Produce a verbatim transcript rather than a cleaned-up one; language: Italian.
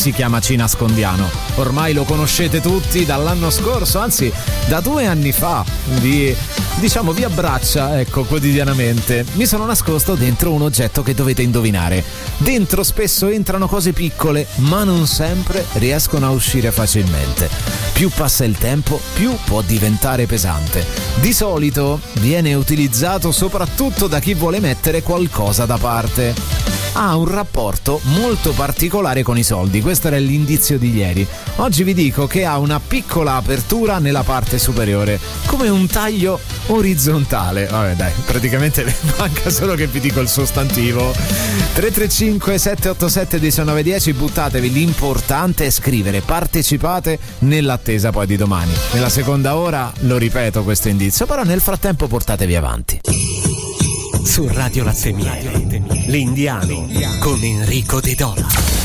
si chiama Ci nascondiamo. Ormai lo conoscete tutti dall'anno scorso, anzi da due anni fa. Vi, diciamo, vi abbraccia, ecco, quotidianamente. Mi sono nascosto dentro un oggetto che dovete indovinare. Dentro spesso entrano cose piccole, ma non sempre riescono a uscire facilmente. Più passa il tempo, più può diventare pesante. Di solito viene utilizzato soprattutto da chi vuole mettere qualcosa da parte. Ha un rapporto molto particolare con i soldi, questo era l'indizio di ieri. Oggi vi dico che ha una piccola apertura nella parte superiore, come un taglio orizzontale. Vabbè dai, praticamente manca solo che vi dico il sostantivo. tre tre cinque sette otto sette uno nove uno zero, buttatevi, l'importante è scrivere, partecipate nell'attesa poi di domani. Nella seconda ora lo ripeto questo indizio, però nel frattempo portatevi avanti. Su Radio Latte Miele, l'Indiano con Enrico De Dona.